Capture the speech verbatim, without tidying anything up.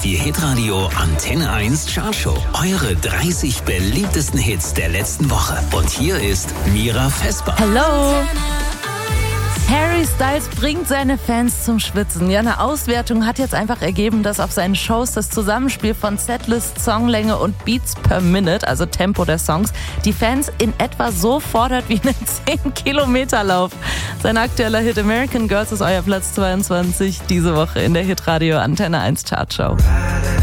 ist die Hitradio Antenne eins Chartshow. Eure dreißig beliebtesten Hits der letzten Woche. Und hier ist Mira Vesper. Hallo! Harry Styles bringt seine Fans zum Schwitzen. Ja, eine Auswertung hat jetzt einfach ergeben, dass auf seinen Shows das Zusammenspiel von Setlist, Songlänge und Beats per Minute, also Tempo der Songs, die Fans in etwa so fordert wie einen zehn Kilometer Lauf. Sein aktueller Hit American Girls ist euer Platz zweiundzwanzig diese Woche in der Hitradio Antenne eins Chartshow.